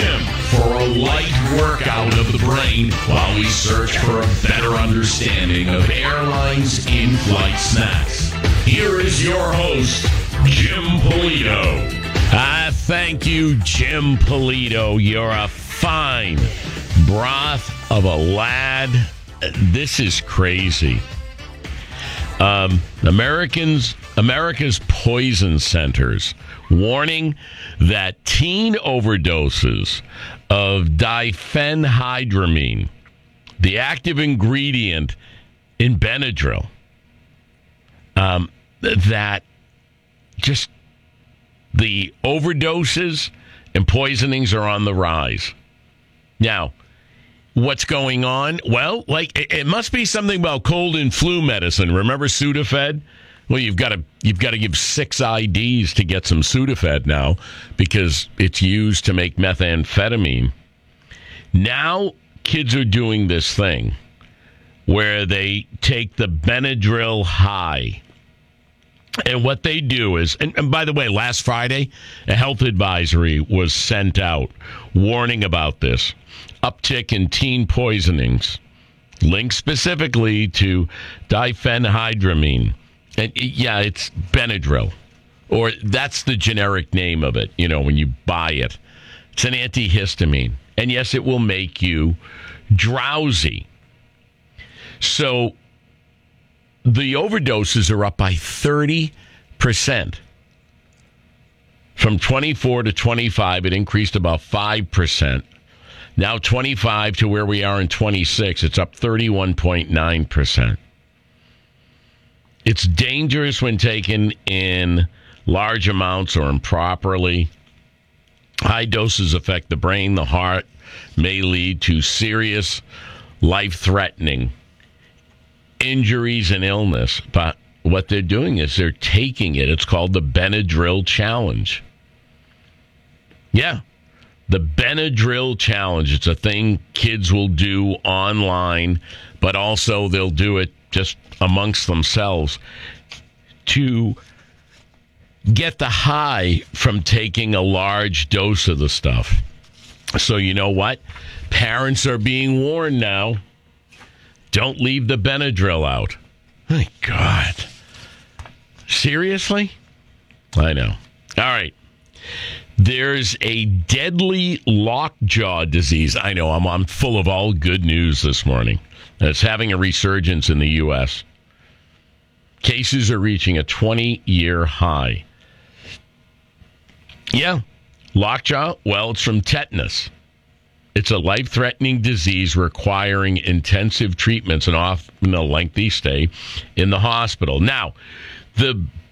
Jim for a light workout of the brain while we search for a better understanding of airlines' in-flight snacks. Here is your host, Jim Polito. Thank you, Jim Polito. You're a fine broth of a lad. This is crazy. America's poison centers warning that teen overdoses of diphenhydramine, the active ingredient in Benadryl, that just the overdoses and poisonings are on the rise. Now, what's going on? Well, it must be something about cold and flu medicine. Remember Sudafed? Well, you've got to give 6 IDs to get some Sudafed now because it's used to make methamphetamine. Now, kids are doing this thing where they take the Benadryl high. And what they do is, and by the way, last Friday, a health advisory was sent out warning about this uptick in teen poisonings, linked specifically to diphenhydramine. And yeah, it's Benadryl, or that's the generic name of it, when you buy it. It's an antihistamine. And yes, it will make you drowsy. So the overdoses are up by 30%. From 24 to 25, it increased about 5%. Now 25 to where we are in 26, it's up 31.9%. It's dangerous when taken in large amounts or improperly. High doses affect the brain, the heart, may lead to serious, life-threatening injuries and illness. But what they're doing is they're taking it. It's called the Benadryl Challenge. Yeah, the Benadryl Challenge. It's a thing kids will do online, but also they'll do it just amongst themselves to get the high from taking a large dose of the stuff. So you know what? Parents are being warned now. Don't leave the Benadryl out. My God. Seriously? I know. All right. There's a deadly lockjaw disease. I know, I'm full of all good news this morning. It's having a resurgence in the U.S. Cases are reaching a 20-year high. Yeah. Lockjaw, well, it's from tetanus. It's a life-threatening disease requiring intensive treatments and often a lengthy stay in the hospital. Now, the